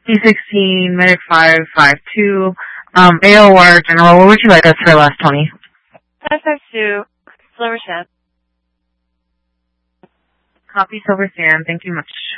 C16, Medic 552, AOR General. What would you like us for last, Tony? 552, Silver Sand. Copy, Silver Sand. Thank you much.